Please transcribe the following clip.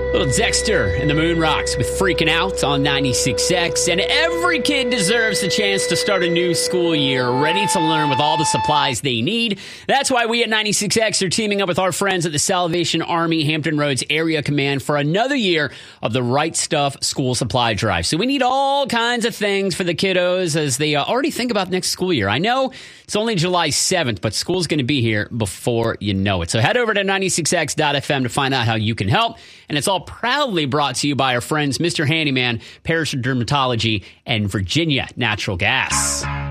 Little Dexter and the Moon Rocks with Freaking Out on 96X. And every kid deserves the chance to start a new school year ready to learn with all the supplies they need. That's why we at 96X are teaming up with our friends at the Salvation Army Hampton Roads Area Command for another year of the Right Stuff School Supply Drive. So we need all kinds of things for the kiddos as they already think about next school year. I know it's only July 7th, but school's going to be here before you know it. So head over to 96x.fm to find out how you can help. And it's all proudly brought to you by our friends Mr. Handyman, Parrish Dermatology, and Virginia Natural Gas.